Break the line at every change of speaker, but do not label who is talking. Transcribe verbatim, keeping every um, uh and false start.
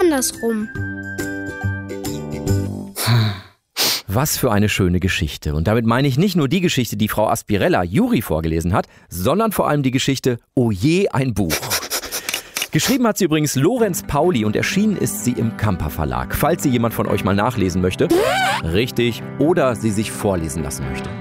andersrum.
Was für eine schöne Geschichte. Und damit meine ich nicht nur die Geschichte, die Frau Aspirella Juri vorgelesen hat, sondern vor allem die Geschichte Oh je, ein Buch. Geschrieben hat sie übrigens Lorenz Pauli und erschienen ist sie im Kamper Verlag. Falls sie jemand von euch mal nachlesen möchte. Richtig. Oder sie sich vorlesen lassen möchte.